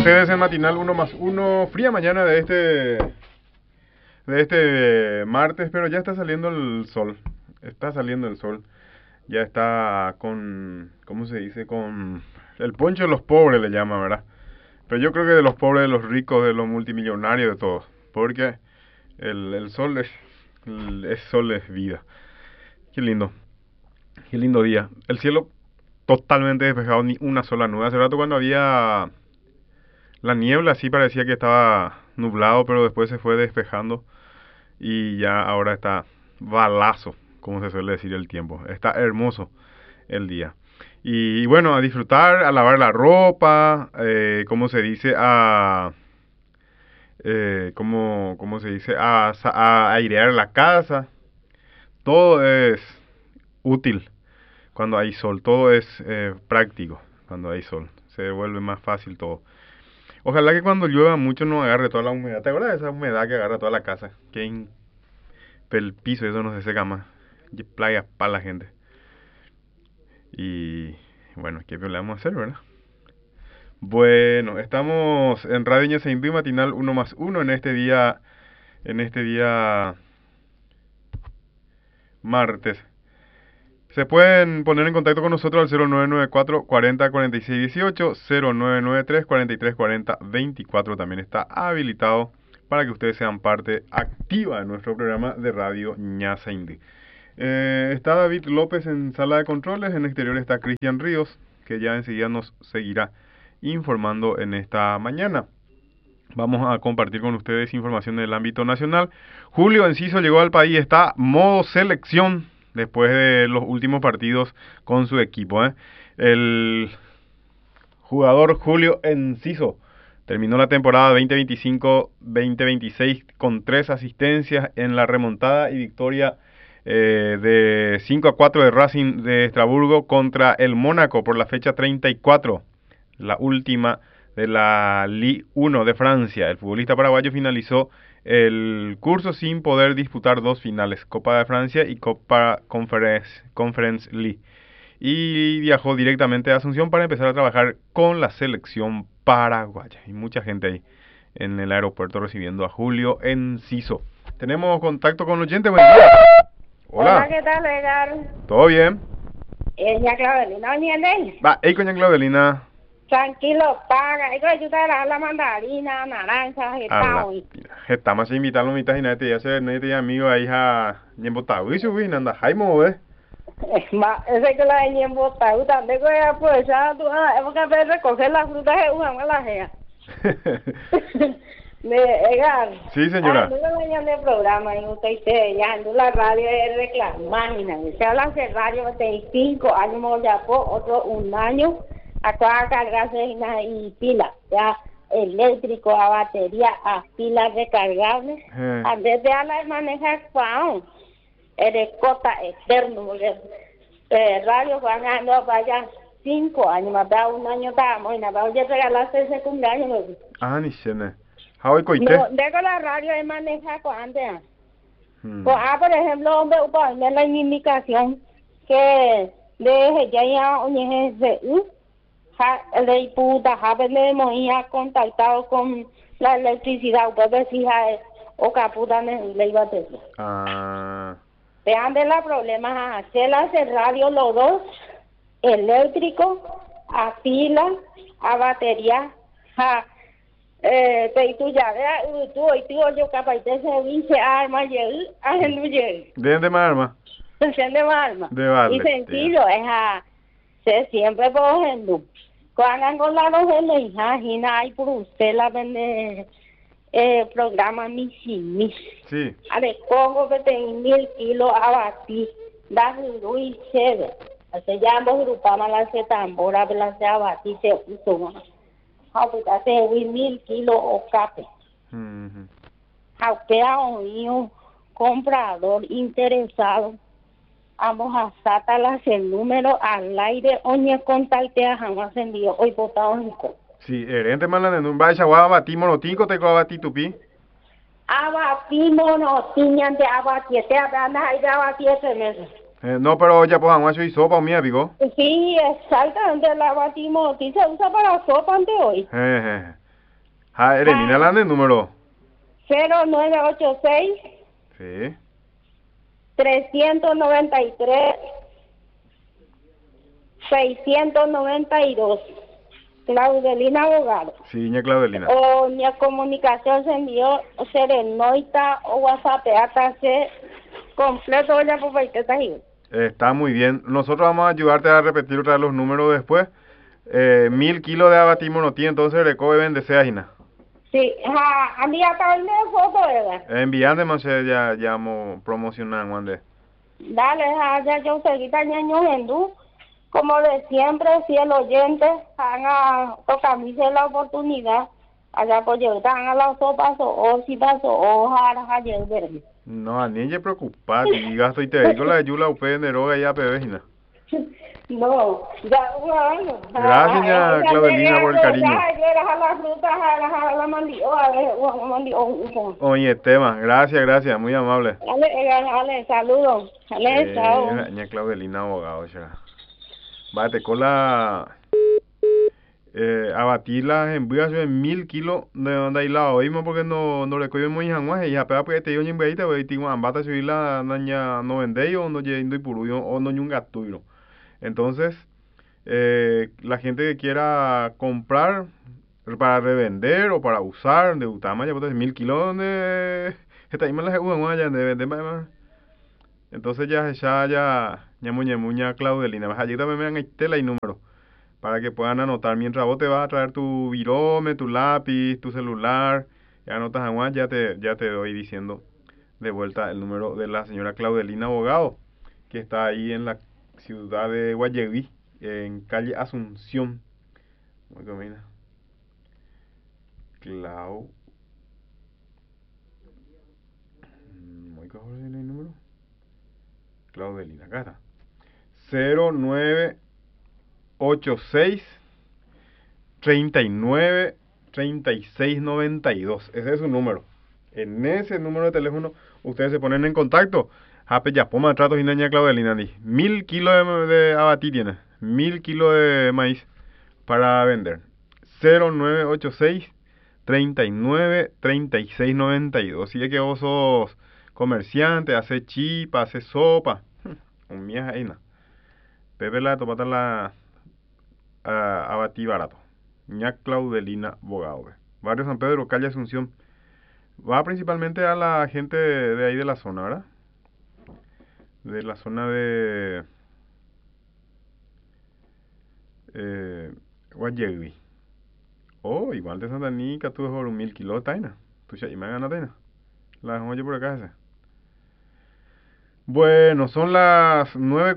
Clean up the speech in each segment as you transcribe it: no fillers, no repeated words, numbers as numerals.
ustedes en Matinal 1+1, fría mañana de este martes, pero ya está saliendo el sol. Está saliendo el sol. Ya está con, ¿cómo se dice? Con el poncho de los pobres le llama, ¿verdad? Pero yo creo que de los pobres, de los ricos, de los multimillonarios, de todos. Porque el sol es sol, es vida. Qué lindo. Qué lindo día. El cielo totalmente despejado, ni una sola nube. Hace rato cuando había la niebla, sí parecía que estaba nublado, pero después se fue despejando. Y ya ahora está balazo, como se suele decir el tiempo. Está hermoso el día. Y bueno, a disfrutar, a lavar la ropa, ¿cómo se dice? ¿Cómo se dice? A airear la casa. Todo es útil cuando hay sol. Todo es práctico cuando hay sol. Se vuelve más fácil todo. Ojalá que cuando llueva mucho no agarre toda la humedad. ¿Te acuerdas de esa humedad que agarra toda la casa? El piso, eso no se seca más. Y playa para la gente. Y bueno, ¿qué le vamos a hacer, verdad? Bueno, estamos en Radio Ñasaindú Matinal 1+1 en este día martes. Se pueden poner en contacto con nosotros al 0994 40 46 18, 0993 43 40 24. También está habilitado para que ustedes sean parte activa de nuestro programa de Radio Ñasaindú. Está David López en sala de controles, en exterior está Cristian Ríos, que ya enseguida nos seguirá informando en esta mañana. Vamos a compartir con ustedes información del ámbito nacional. Julio Enciso llegó al país, está modo selección después de los últimos partidos con su equipo. El jugador Julio Enciso terminó la temporada 2025-2026 con 3 asistencias en la remontada y victoria de 5-4 de Racing de Estrasburgo contra el Mónaco por la fecha 34, la última de la Ligue 1 de Francia. El futbolista paraguayo finalizó el curso sin poder disputar 2 finales, Copa de Francia y Copa Conference League, y viajó directamente a Asunción para empezar a trabajar con la selección paraguaya. Y mucha gente ahí en el aeropuerto recibiendo a Julio Enciso. Tenemos contacto con el oyente, buen día. Hola, ¿qué tal, Edgar? ¿Todo bien? Ella Claudelina, ¿entiendes? Va, hey, coña Claudelina. Tranquilo, paga. Hay que ayudar a la mandarina, naranja, Hoy. Estamos invitando a mi tajina de ya se ne amigo ahí a Ñembotau y subí nanda Jaimo, ese que la de Ñembotau también voy a aprovechar hemos que recoger las frutas de una mala gea. Edgar. Sí, señora. Ando el programa y usted ya ando la radio de reclamar, se habla de radio de 5 años ya por otro un año. Acá cargarse y pilas, ya eléctrico, a batería, a pilas recargables. Antes de la manejar el cota externo, radio ganando vaya 5 años, más de un año estábamos y nada, oye, regalaste ese cumpleaños. Ni se ne. ¿Hoy coite? No, dejo la radio de manejar antes. Por ejemplo, hombre, en la indicación que deje ya el puta hemos ya contactado con la electricidad, pues decía o caputa le iba a decir. Vean de la problema hacer radio los dos, eléctrico, a pila, a batería, tú ya tú yo capaz de servicio arma y ¿de más arma? De arma. De vale. Y sencillo, es siempre por ejemplo. Cuando con la dos de la hija, y por usted la vende programa Misi. Sí. A ver, pongo que tengo 1000 kilos a batir, da Luis chévere. Hace ya ambos grupamos la tambora, la se a batir, se uso. Pues hace 1000 kilos o cape. Aupea un comprador interesado. Vamos a sacarlas el número al aire, oye, contactea jamás envío, hoy votado en co. Sí, herente mala de un vaya guava bati monotinco te co bati tupi. Abati monotinco ante abati te abana y abati ese mes. No, pero ya pues vamos a hacer sopa mía, pico. Sí, exactamente, la abati monotinco se usa para sopa ante hoy. elimina la de número. 0986 Sí. 393 692. Claudelina Abogado. Sí, ña Claudelina. O mi comunicación se envió serenoita o WhatsApp hasta se completo ya por ahí está ahí. Está muy bien. Nosotros vamos a ayudarte a repetir otra vez los números después. 1000 kilos de abatimorotí, entonces recoge vende Gina. Sí, a mí acá hoy me foto, ¿verdad? Enviando más ya llamo promocionar Juan. Dale, ya yo seguí tañaño hindú. Como de siempre, si el oyente haga tocarme la oportunidad, allá pues yo a la sopa o si paso o jara ayer verme. No, a ni se preocupa, y gasto y te digo la yula upe de roga ya pebejina. No, ya bueno. Gracias, ya Claudelina, por el cariño. Oye, tema, gracias, muy amable. Dale, saludos. Dale, chao. Ña Claudelina, abogado, será. Bate con la abatirlas en vías de 1000 kilos de donde hay la oímos porque no le cogen muy janguaje y a pegar porque te digo en veita porque tengo ambata subir la naña no vende o no yendo y puruyo o no un gatuiro. Entonces, la gente que quiera comprar para revender o para usar de Utama ya pues 1000 kilos donde está ahí me las ya de vender más. Entonces ya muña Claudelina, vas allí también me dan tela y número para que puedan anotar mientras vos te vas a traer tu virome, tu lápiz, tu celular, y anotas a Juan, ya te doy diciendo de vuelta el número de la señora Claudelina Abogado, que está ahí en la ciudad de Guayeví, en calle Asunción. Muy comida. Muy cojones el número. Claudelina, acá está. 0986 39 36 92. Ese es su número. En ese número de teléfono ustedes se ponen en contacto. Jape ya poma tratos y naña Claudelina di. 1000 kilos de abatí tiene. 1000 kilos de maíz para vender. 0986 39 36 92. Si es que vos sos comerciante, hace chipa, hace sopa. Un mía ahí na. Pepe la topata la abatí barato. Ña Claudelina Bogado. Barrio San Pedro, calle Asunción. Va principalmente a la gente de ahí de la zona, ¿verdad? De la zona de Guayeví. Oh, igual de Santa Nica, tú por 1000 kilos, taina. Tú ya me ganas taina. La dejamos yo por acá esa. Bueno, son las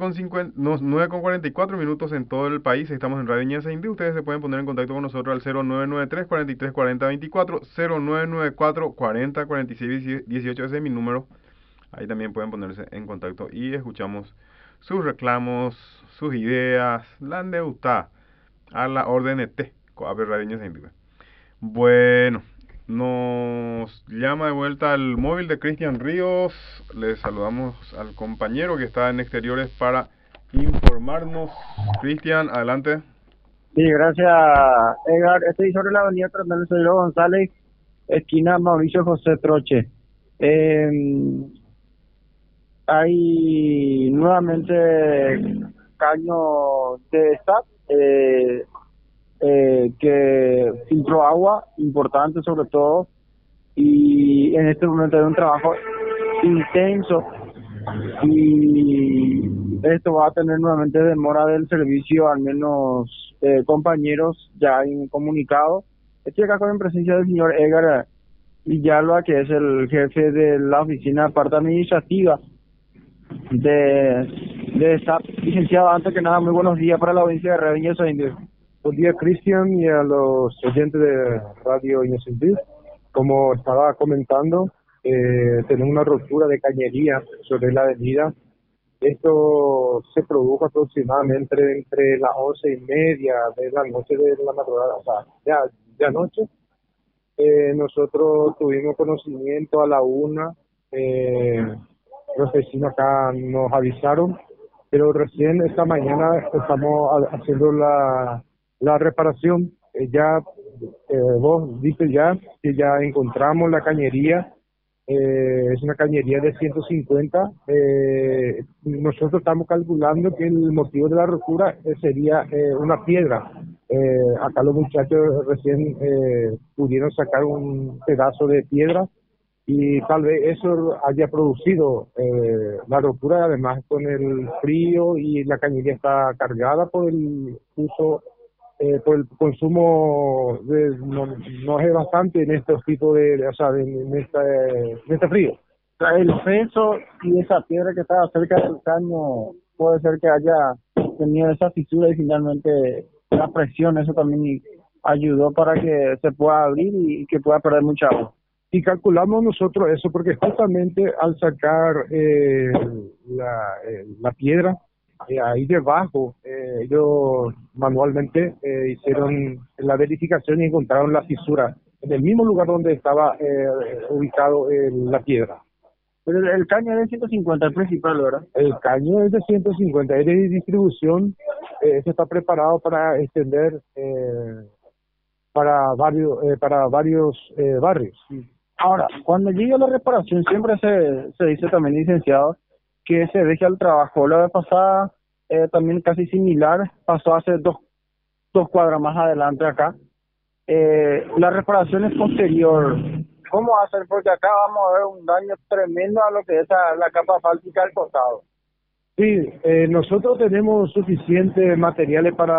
9:44 minutos en todo el país. Estamos en Radio Ñeza Indí. Ustedes se pueden poner en contacto con nosotros al 0993 43 40 24, 0994 40 46 18. Ese es mi número. Ahí también pueden ponerse en contacto y escuchamos sus reclamos, sus ideas, la endeuda a la orden T. Coape Radio Ñeza Indí. Bueno. Nos llama de vuelta al móvil de Cristian Ríos. Le saludamos al compañero que está en exteriores para informarnos. Cristian, adelante. Sí, gracias, Edgar. Estoy sobre la avenida Coronel Cedro González, esquina Mauricio José Troche. Hay nuevamente caño de SAP que filtró agua, importante sobre todo, y en este momento hay un trabajo intenso y esto va a tener nuevamente demora del servicio, al menos compañeros ya han comunicado. Estoy acá con la presencia del señor Edgar Villalba, que es el jefe de la oficina de parte administrativa de SAP. Licenciado, antes que nada, muy buenos días para la audiencia de Radio Ñeza Indí. Buen día, Cristian, y a los oyentes de Radio Ñeza Indí. Como estaba comentando, tenemos una ruptura de cañería sobre la avenida. Esto se produjo aproximadamente entre las 11:30 de la noche de la madrugada, o sea, ya anoche. Nosotros tuvimos conocimiento a la 1, los vecinos acá nos avisaron, pero recién esta mañana estamos haciendo la reparación. Ya vos dices ya que ya encontramos la cañería. Es una cañería de 150. Nosotros estamos calculando que el motivo de la rotura sería una piedra. Acá los muchachos recién pudieron sacar un pedazo de piedra y tal vez eso haya producido la rotura. Además, con el frío y la cañería está cargada por el uso, por el consumo no es bastante en estos tipos o sea, en este frío. O sea, el peso y esa piedra que estaba cerca del caño puede ser que haya tenido esa fisura y finalmente la presión, eso también ayudó para que se pueda abrir y que pueda perder mucha agua. Y calculamos nosotros eso porque justamente al sacar la piedra, ahí debajo, ellos manualmente hicieron la verificación y encontraron la fisura en el mismo lugar donde estaba ubicado la piedra. Pero el caño es de 150, el principal, ¿verdad? El caño es de 150, es de distribución, se está preparado para extender para varios barrios. Ahora, cuando llegue la reparación, siempre se dice también, licenciado, que se deje al trabajo. La vez pasada, también casi similar, pasó hace dos cuadras más adelante acá. La reparación es posterior. ¿Cómo hacer? Porque acá vamos a ver un daño tremendo a lo que es la capa asfáltica al costado. Sí, nosotros tenemos suficientes materiales para